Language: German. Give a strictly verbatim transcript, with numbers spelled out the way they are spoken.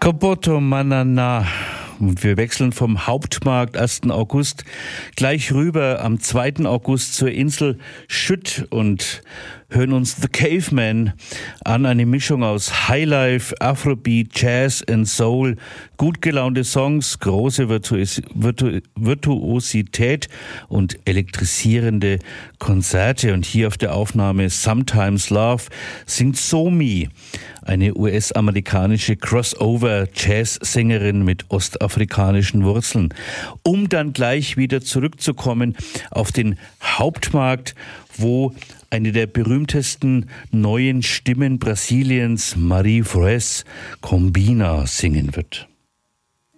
Koboto Manana. Und wir wechseln vom Hauptmarkt ersten August gleich rüber am zweiten August zur Insel Schütt und hören uns The Caveman an, eine Mischung aus Highlife, Afrobeat, Jazz und Soul, gut gelaunte Songs, große Virtuos- Virtu- Virtuosität und elektrisierende Konzerte. Und hier auf der Aufnahme Sometimes Love singt Somi, eine U S-amerikanische Crossover-Jazz-Sängerin mit ostafrikanischen Wurzeln. Um dann gleich wieder zurückzukommen auf den Hauptmarkt, wo eine der berühmtesten neuen Stimmen Brasiliens, Marie Froes, Combina, singen wird.